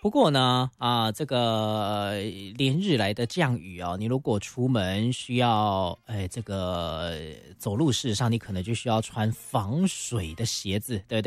不过呢，这个连日来的降雨哦，你如果出门需要，这个走路，事实上你可能就需要穿防水的鞋子，对不对？